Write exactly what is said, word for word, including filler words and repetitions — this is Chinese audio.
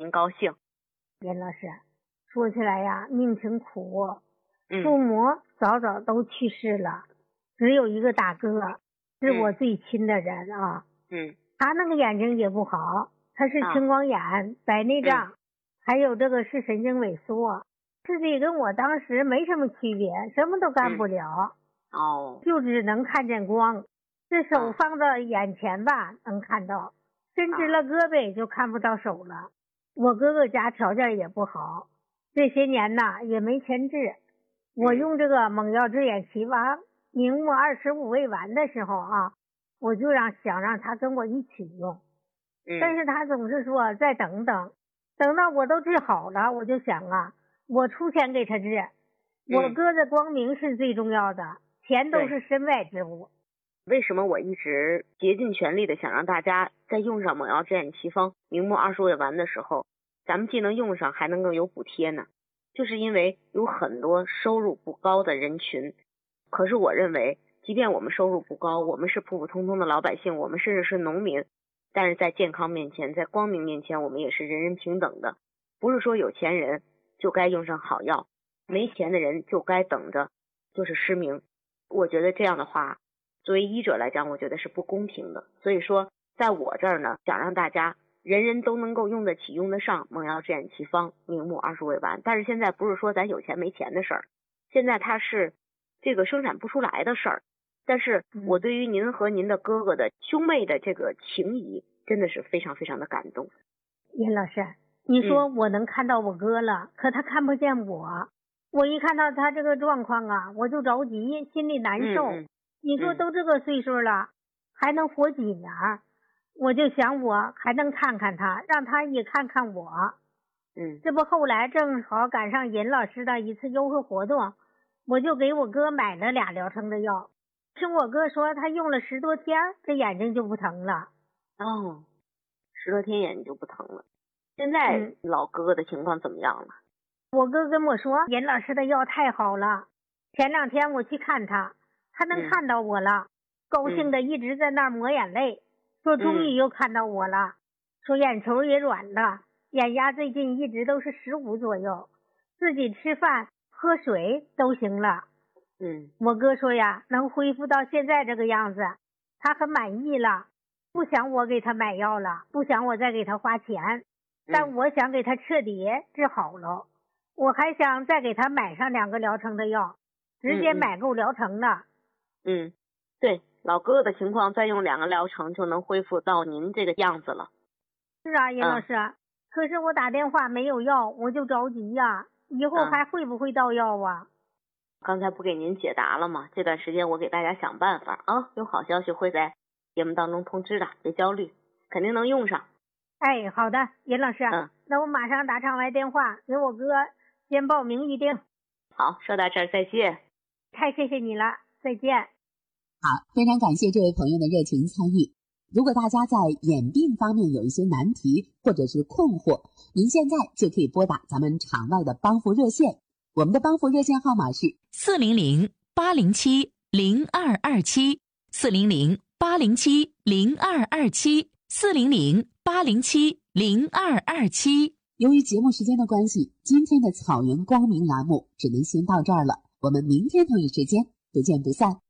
您高兴。 严老师，说起来呀，命挺苦， 嗯、 父母早早都去世了，只有一个大哥是我最亲的人啊。 嗯， 他那个眼睛也不好，他是青光眼、啊、白内障、嗯，还有这个是神经萎缩，自己跟我当时没什么区别，什么都干不了。 嗯、哦， 就只能看见光，这手放到眼前吧、啊、能看到，伸直了胳膊就看不到手了。我哥哥家条件也不好，这些年呐也没钱治。我用这个猛药治眼齐王明目二十五味丸的时候啊，我就让想让他跟我一起用， 嗯、 但是他总是说再等等，等到我都治好了，我就想啊，我出钱给他治，我哥的光明是最重要的，钱都是身外之物。 为什么我一直竭尽全力的想让大家在用上猛药治眼齐方明目二十味丸的时候，咱们既能用上还能够有补贴呢？就是因为有很多收入不高的人群，可是我认为即便我们收入不高，我们是普普通通的老百姓，我们甚至是农民，但是在健康面前，在光明面前，我们也是人人平等的。不是说有钱人就该用上好药，没钱的人就该等着就是失明。我觉得这样的话，作为医者来讲，我觉得是不公平的。所以说在我这儿呢，想让大家人人都能够用得起用得上猛药治眼齐方明目二十味丸。但是现在不是说咱有钱没钱的事儿，现在它是这个生产不出来的事儿。但是我对于您和您的哥哥的兄妹的这个情谊真的是非常非常的感动。 严老师，你说我能看到我哥了、嗯、可他看不见我，我一看到他这个状况啊，我就着急，心里难受。 嗯嗯、 你说都这个岁数了、嗯、还能活几年，我就想我还能看看他，让他也看看我。 嗯， 这不后来正好赶上尹老师的一次优惠活动，我就给我哥买了俩疗程的药。听我哥说他用了十多天，这眼睛就不疼了。 哦，十多天眼睛就不疼了。现在老哥哥的情况怎么样了？ 嗯、我哥跟我说尹老师的药太好了，前两天我去看他，他能看到我了、嗯、高兴的一直在那儿抹眼泪、嗯、说终于又看到我了、嗯、说眼球也软了，眼压最近一直都是十五左右，自己吃饭喝水都行了。 嗯， 我哥说呀，能恢复到现在这个样子，他很满意了，不想我给他买药了，不想我再给他花钱，但我想给他彻底治好了。我还想再给他买上两个疗程的药，直接买够疗程的。 嗯，对，老哥哥的情况再用两个疗程就能恢复到您这个样子了。 是啊，尹老师、嗯、可是我打电话没有药，我就着急呀、啊，以后还会不会到药啊？ 嗯，刚才不给您解答了吗？这段时间我给大家想办法啊，有好消息会在节目当中通知的，别焦虑，肯定能用上。 哎，好的，尹老师， 嗯， 那我马上打场外电话给我哥先报名预定。 好，说到这儿再见。 太谢谢你了，再见。 好，非常感谢这位朋友的热情参与。如果大家在眼病方面有一些难题或者是困惑，您现在就可以拨打咱们场外的帮扶热线。我们的帮扶热线号码是四零零八零七零二二七，四零零八零七零二二七，四零零八零七零二二七。 由于节目时间的关系，今天的草原光明栏目只能先到这儿了，我们明天同一时间不见不散。